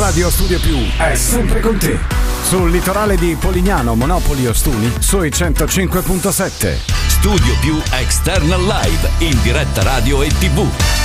Radio Studio Più è sempre con te. Sul litorale di Polignano, Monopoli, Ostuni, sui 105.7. Studio Più External Live, in diretta radio e TV.